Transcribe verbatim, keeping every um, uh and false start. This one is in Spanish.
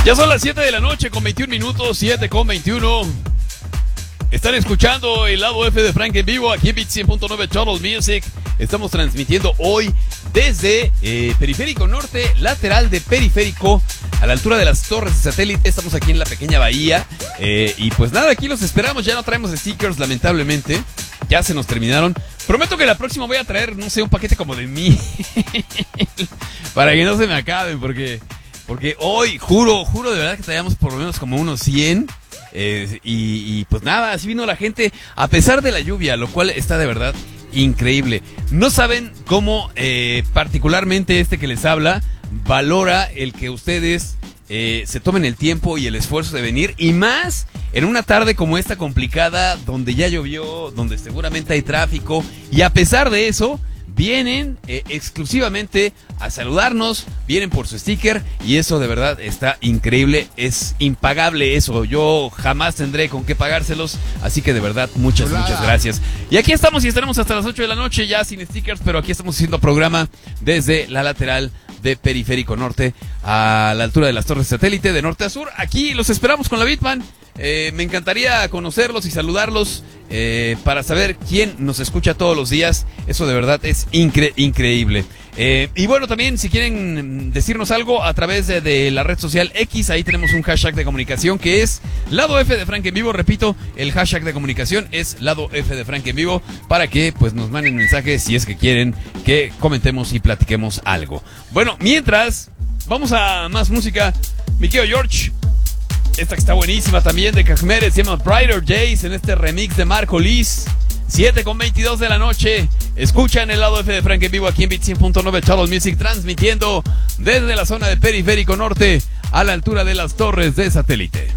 Ya son las siete de la noche con veintiún minutos, siete con veintiuno. Están escuchando el lado F de Frank en vivo aquí en Beat cien punto nueve Total Music. Estamos transmitiendo hoy desde eh, Periférico Norte, lateral de Periférico, a la altura de las torres de satélite. Estamos aquí en la pequeña bahía. Eh, y pues nada, aquí los esperamos. Ya no traemos stickers, lamentablemente. Ya se nos terminaron. Prometo que la próxima voy a traer, no sé, un paquete como de mí. Para que no se me acaben, porque... Porque hoy, juro, juro de verdad que traíamos por lo menos como unos cien. Eh, y, y pues nada, así vino la gente, a pesar de la lluvia, lo cual está de verdad increíble. No saben cómo, eh, particularmente este que les habla, valora el que ustedes eh, se tomen el tiempo y el esfuerzo de venir. Y más en una tarde como esta complicada, donde ya llovió, donde seguramente hay tráfico. Y a pesar de eso... Vienen eh, exclusivamente a saludarnos, vienen por su sticker y eso de verdad está increíble, es impagable eso, yo jamás tendré con qué pagárselos, así que de verdad muchas, Hola. muchas gracias. Y aquí estamos y estaremos hasta las ocho de la noche ya sin stickers, pero aquí estamos haciendo programa desde la lateral de Periférico Norte a la altura de las torres satélite de norte a sur. Aquí los esperamos con la Bitman. Eh, me encantaría conocerlos y saludarlos eh, para saber quién nos escucha todos los días. Eso de verdad es incre- increíble. Eh, y bueno, también si quieren decirnos algo a través de, de la red social X, ahí tenemos un hashtag de comunicación que es Lado F de Frank en vivo. Repito, el hashtag de comunicación es Lado F de Frank en vivo, para que pues nos manden mensajes si es que quieren que comentemos y platiquemos algo. Bueno, mientras, vamos a más música. Mi querido George, esta que está buenísima también de Cajmeres, se llama Brighter Days en este remix de Marco Liz. siete con veintidós de la noche. Escuchan el lado F de Frank en vivo aquí en Beat cien punto nueve Total Music, transmitiendo desde la zona de Periférico Norte a la altura de las torres de satélite.